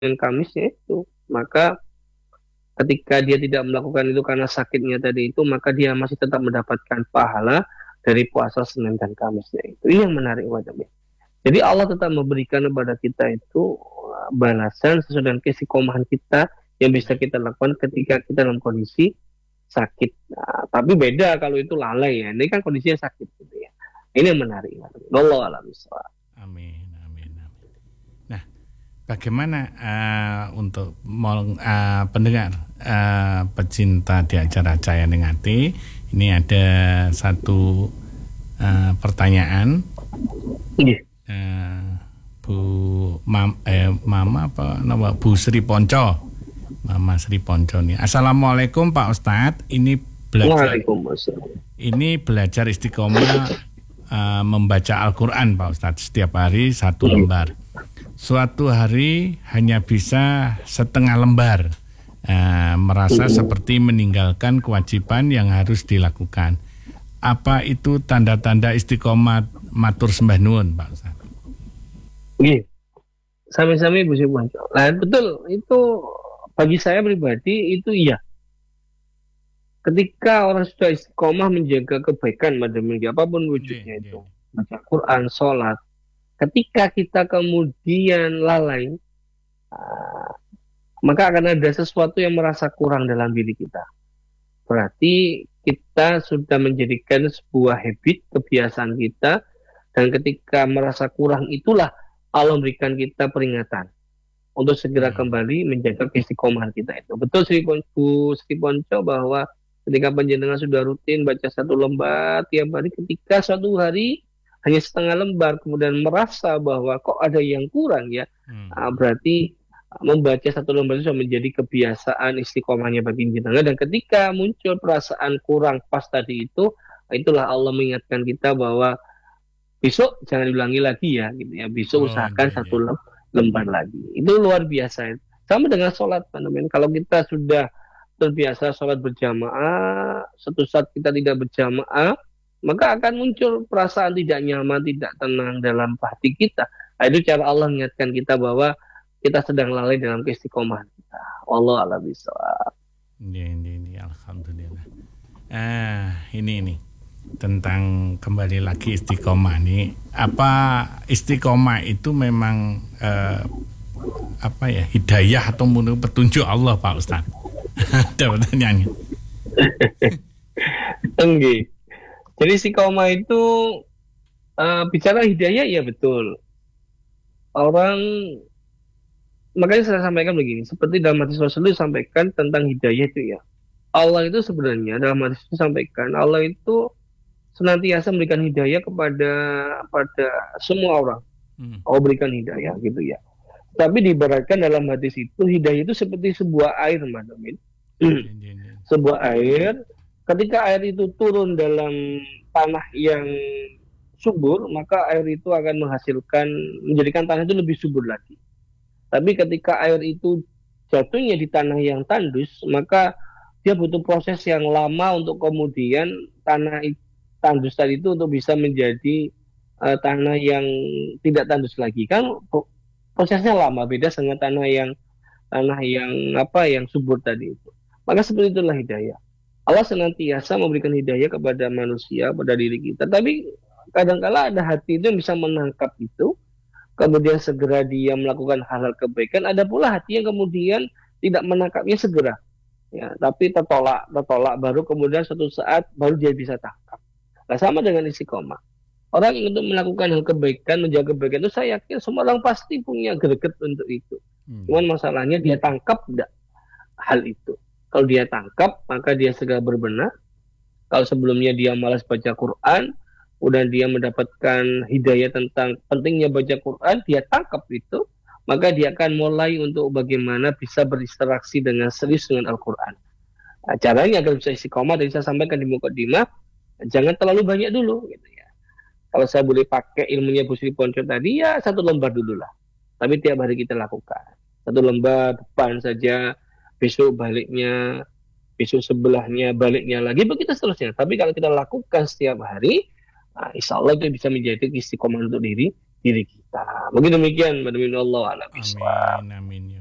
Senin Kamisnya itu, maka ketika dia tidak melakukan itu karena sakitnya tadi itu, maka dia masih tetap mendapatkan pahala dari puasa Senin dan Kamisnya itu. Ini yang menarik, Wadami. Jadi Allah tetap memberikan kepada kita itu balasan sesuai dengan keistiqomahan kita yang bisa Baik. kita lakukan ketika kita dalam kondisi sakit. Nah, tapi beda kalau itu lalai ya. Ini kan kondisinya sakit gitu ya. Ini yang menarik. Wallahu a'lam bishawab. Amin, amin, amin. Nah, bagaimana untuk pendengar pecinta di acara Cahaya Ning Ati, ini ada satu pertanyaan. Iya. Bu Mama apa nama Bu Sri Ponco. Mama Sri Ponco nih. Assalamualaikum Pak Ustadz. Waalaikumsalam. Ini belajar istiqomah membaca Al-Quran Pak Ustadz setiap hari satu lembar. Suatu hari hanya bisa setengah lembar. Merasa seperti meninggalkan kewajiban yang harus dilakukan. Apa itu tanda-tanda istiqomah matur sembah nuwun Pak Ustadz? Iya. Sami-sami Bu Sibon. Nah, betul itu bagi saya pribadi itu iya. Ketika orang sudah istiqomah menjaga kebaikan pada minggu apapun Nggih, wujudnya nggih. itu, baca Quran, sholat. Ketika kita kemudian lalai, ah, maka akan ada sesuatu yang merasa kurang dalam diri kita. Berarti kita sudah menjadikan sebuah habit, kebiasaan kita, dan ketika merasa kurang itulah Allah memberikan kita peringatan untuk segera kembali menjaga istiqomahan kita itu. Betul Sri Ponco bahwa ketika panjenengan sudah rutin baca satu lembar tiap hari, ketika suatu hari hanya setengah lembar, kemudian merasa bahwa kok ada yang kurang ya, berarti membaca satu lembar itu sudah menjadi kebiasaan istiqomahnya bagi jenengan. Dan ketika muncul perasaan kurang pas tadi itu, itulah Allah mengingatkan kita bahwa besok jangan diulangi lagi ya, gitu ya. Besok Oh, usahakan nggih, satu nggih. lembar lagi. Itu luar biasa. Sama dengan sholat, teman-teman. Kalau kita sudah terbiasa sholat berjamaah, satu saat kita tidak berjamaah, maka akan muncul perasaan tidak nyaman, tidak tenang dalam hati kita. Nah, itu cara Allah mengingatkan kita bahwa kita sedang lalai dalam keistiqomahan kita. Wallahu a'lam bishawab. Ini, alhamdulillah. Ini tentang kembali lagi istiqomah nih. Apa istiqomah itu memang apa ya, hidayah atau menurut petunjuk Allah Pak Ustaz? Ada pertanyaannya. Enggak. Jadi istiqomah itu bicara hidayah ya betul. Orang makanya saya sampaikan begini, seperti dalam hadis Rasulullah sampaikan tentang hidayah itu ya. Allah itu sebenarnya dalam hadis itu sampaikan Allah itu senantiasa memberikan hidayah pada semua orang. Allah berikan hidayah gitu ya. Tapi diibaratkan dalam hadis itu hidayah itu seperti sebuah air, Mbak Domin. Sebuah air, ketika air itu turun dalam tanah yang subur, maka air itu akan menjadikan tanah itu lebih subur lagi. Tapi ketika air itu jatuhnya di tanah yang tandus, maka dia butuh proses yang lama untuk kemudian tanah tandus tadi itu untuk bisa menjadi tanah yang tidak tandus lagi. Kan prosesnya lama, beda dengan tanah yang subur tadi itu. Maka seperti itulah hidayah. Allah senantiasa memberikan hidayah kepada manusia, pada diri kita. Tapi kadang-kala ada hati itu yang bisa menangkap itu, kemudian segera dia melakukan hal-hal kebaikan. Ada pula hati yang kemudian tidak menangkapnya segera, ya, tapi tertolak, baru kemudian suatu saat baru dia bisa tangkap. Nah, sama dengan istiqomah. Orang yang untuk melakukan hal kebaikan, menjaga kebaikan itu saya yakin semua orang pasti punya greget untuk itu. Cuman masalahnya dia tangkap tidak hal itu. Kalau dia tangkap, maka dia segera berbenah. Kalau sebelumnya dia malas baca Quran, kemudian dia mendapatkan hidayah tentang pentingnya baca Quran, dia tangkap itu, maka dia akan mulai untuk bagaimana bisa berinteraksi dengan serius dengan Al-Quran. Nah, caranya agar bisa istiqomah, dan saya sampaikan di mukadimah, jangan terlalu banyak dulu, gitu ya. Kalau saya boleh pakai ilmunya Bu Sri Ponco tadi, ya satu lembar dulu lah. Tapi tiap hari kita lakukan. Satu lembar depan saja, besok baliknya, besok sebelahnya, baliknya lagi, begitu seterusnya. Tapi kalau kita lakukan setiap hari, nah, insya Allah itu bisa menjadi istiqomah untuk diri kita. Mungkin demikian. Allah a'lam bishawab. Amin, amin.